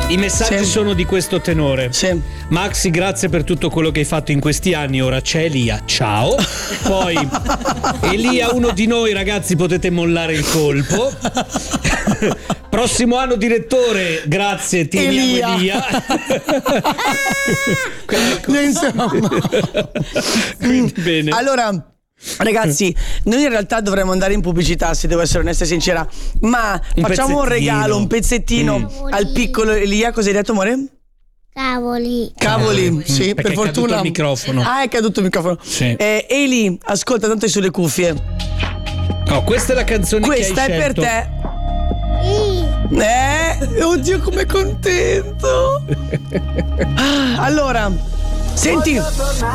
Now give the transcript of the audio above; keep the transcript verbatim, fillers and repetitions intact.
I messaggi Sì. sono di questo tenore. Sì. Maxi, grazie per tutto quello che hai fatto in questi anni. Ora c'è Elia, ciao. Poi Elia, uno di noi, ragazzi, potete mollare il colpo. Prossimo anno direttore, grazie, ti Elia. Elia. Ecco. Insomma. Quindi, bene. Allora, ragazzi, noi in realtà dovremmo andare in pubblicità, se devo essere onesta e sincera. Ma Un facciamo un pezzettino. regalo, un pezzettino Mm. al piccolo Elia. Cosa hai detto, amore? Cavoli. Cavoli, Mm, sì, perché per è caduto fortuna. il microfono. Ah, è caduto il microfono. Sì. Eh, Eli, ascolta, tanto hai sulle cuffie. Oh, questa è la canzone Questa che hai è per scelto. te. Sì. Eh, oddio, com'è contento. Ah, allora, senti.